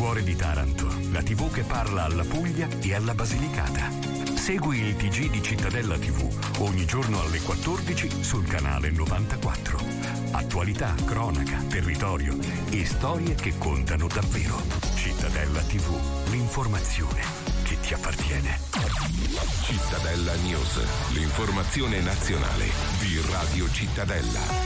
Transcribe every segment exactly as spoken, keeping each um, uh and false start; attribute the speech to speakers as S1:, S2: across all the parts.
S1: cuore di Taranto, la tivù che parla alla Puglia e alla Basilicata. Segui il T G di Cittadella tivù ogni giorno alle quattordici sul canale novantaquattro. Attualità, cronaca, territorio e storie che contano davvero. Cittadella tivù, l'informazione che ti appartiene.
S2: Cittadella News, l'informazione nazionale di Radio Cittadella.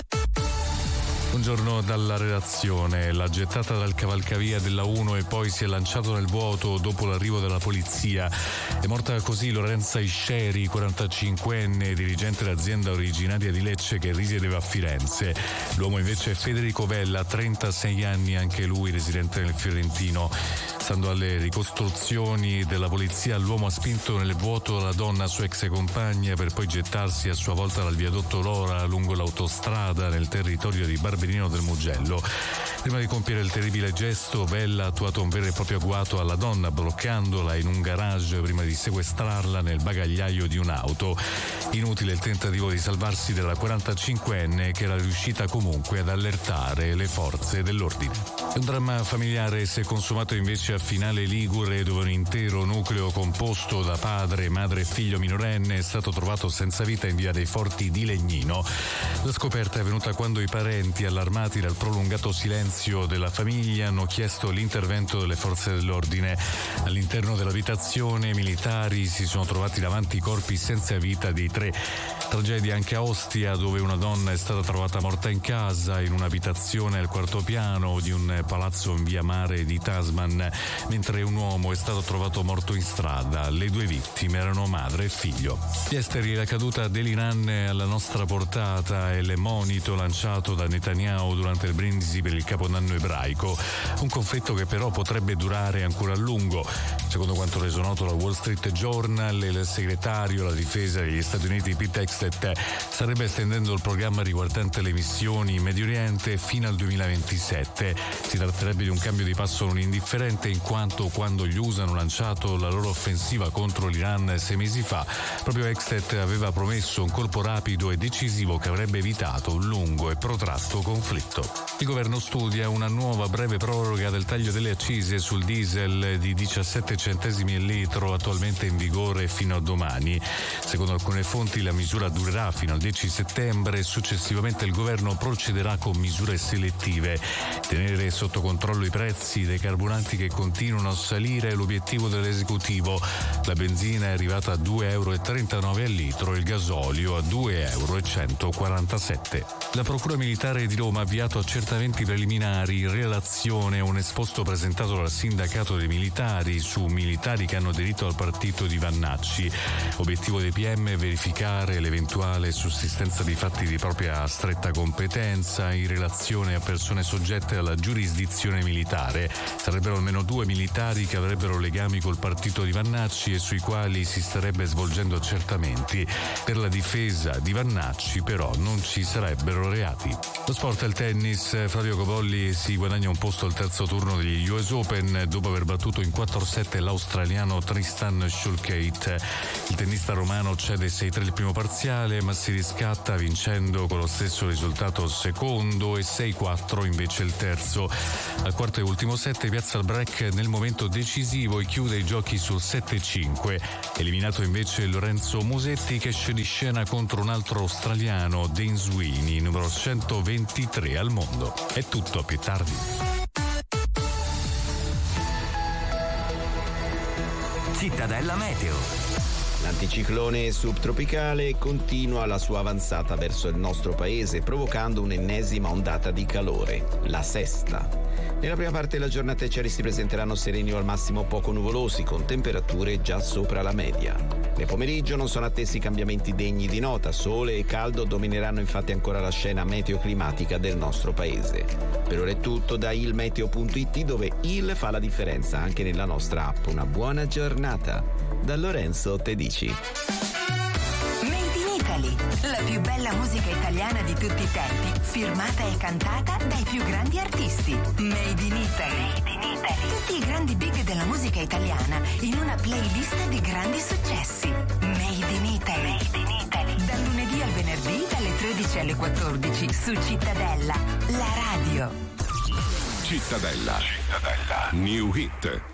S3: Buongiorno dalla redazione. La gettata dal cavalcavia della uno e poi si è lanciato nel vuoto dopo l'arrivo della polizia. È morta così Lorenza Isceri, quarantacinquenne, dirigente d'azienda originaria di Lecce che risiedeva a Firenze. L'uomo invece è Federico Vella, trentasei anni, anche lui residente nel Fiorentino. Stando alle ricostruzioni della polizia, l'uomo ha spinto nel vuoto la donna, sua ex compagna, per poi gettarsi a sua volta dal viadotto Lora lungo l'autostrada nel territorio di Barberino del Mugello. Prima di compiere il terribile gesto, Vella ha attuato un vero e proprio agguato alla donna, bloccandola in un garage prima di sequestrarla nel bagagliaio di un'auto. Inutile il tentativo di salvarsi della quarantacinquenne, che era riuscita comunque ad allertare le forze dell'ordine. Un dramma familiare si è consumato invece a Finale Ligure, dove un intero nucleo composto da padre, madre e figlio minorenne è stato trovato senza vita in via dei Forti di Legnino. La scoperta è avvenuta quando i parenti, allarmati dal prolungato silenzio della famiglia, hanno chiesto l'intervento delle forze dell'ordine. All'interno dell'abitazione i militari si sono trovati davanti i corpi senza vita dei tre. Tragedia anche a Ostia, dove una donna è stata trovata morta in casa, in un'abitazione al quarto piano di un palazzo in via Mare di Tasman, mentre un uomo è stato trovato morto in strada. Le due vittime erano madre e figlio. Gli esteri, la caduta dell'Iran alla nostra portata e il monito lanciato da Netanyahu durante il brindisi per il Capodanno ebraico. Un conflitto che però potrebbe durare ancora a lungo. Secondo quanto reso noto dal Wall Street Journal, il segretario alla difesa degli Stati Uniti Pete Hegseth starebbe estendendo il programma riguardante le missioni in Medio Oriente fino al duemilaventisette. Si tratterebbe di un cambio di passo non indifferente, in quanto quando gli U S A hanno lanciato la loro offensiva contro l'Iran sei mesi fa, proprio Hegseth aveva promesso un colpo rapido e decisivo che avrebbe evitato un lungo e protratto conflitto. Il governo studia una nuova breve proroga del taglio delle accise sul diesel di diciassette centesimi al litro, attualmente in vigore fino a domani. Secondo alcune fonti la misura durerà fino al dieci settembre e successivamente il governo procederà con misure selettive. Tenere sotto controllo i prezzi dei carburanti che continuano a salire è l'obiettivo dell'esecutivo. La benzina è arrivata a due virgola trentanove euro al litro e il gasolio a due virgola centoquarantasette. La Procura Militare di Roma ha avviato accertamenti preliminari in relazione a un esposto presentato dal sindacato dei militari su militari che hanno aderito al partito di Vannacci. Obiettivo dei P M è verificare l'eventuale sussistenza di fatti di propria stretta competenza in relazione a persone soggette alla giurisdizione militare. Sarebbero almeno due militari che avrebbero legami col partito di Vannacci e sui quali si starebbe svolgendo accertamenti. Per la difesa di Vannacci però non ci sarebbero reati. Lo sport e il tennis. Flavio Cobolli si guadagna un posto al terzo turno degli U S Open dopo aver battuto in quattro sette l'australiano Tristan Shulkate. Il tennista romano cede sei tre il primo parziale, ma si riscatta vincendo con lo stesso risultato il secondo e sei quattro invece il terzo. Al quarto e ultimo set piazza il break nel momento decisivo e chiude i giochi sul sette cinque. Eliminato invece Lorenzo Musetti, che esce di scena contro un altro australiano, Dane Sweeney, numero centoventitré al mondo. È tutto, a più tardi.
S1: Cittadella Meteo.
S4: L'anticiclone subtropicale continua la sua avanzata verso il nostro paese, provocando un'ennesima ondata di calore, la sesta. Nella prima parte della giornata i cieli si presenteranno sereni o al massimo poco nuvolosi, con temperature già sopra la media. Nel pomeriggio non sono attesi cambiamenti degni di nota, sole e caldo domineranno infatti ancora la scena meteoclimatica del nostro paese. Per ora è tutto da il meteo punto it, dove il fa la differenza anche nella nostra app. Una buona giornata da Lorenzo Tedici.
S5: Made in Italy, la più bella musica italiana di tutti i tempi, firmata e cantata dai più grandi artisti. Made in Italy. Made in Italy. Tutti i grandi big della musica italiana in una playlist di grandi successi. Made in Italy. Made in Italy. Dal lunedì al venerdì dalle tredici alle quattordici su Cittadella, la radio.
S2: Cittadella. Cittadella. New Hit.